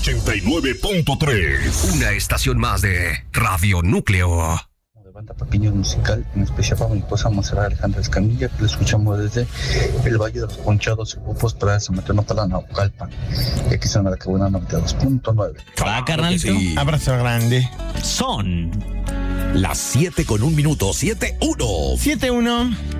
89.3. Una estación más de Radio Núcleo. De banda Papiños Musical, en especial para mi esposa Monserrat Alejandra Escamilla, que lo escuchamos desde el Valle de los Ponchados y Grupos para San Mateo para Naucalpan. Y aquí son a la Cabana 92.9. Va, carnalito. Sí. Abrazo grande. Son las 7:01. 7:1. 7-1.